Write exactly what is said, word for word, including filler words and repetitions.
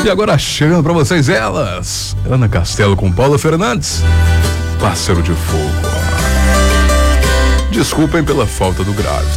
E agora chegando pra vocês elas, Ana Castelo com Paula Fernandes, Pássaro de Fogo. Desculpem pela falta do grave.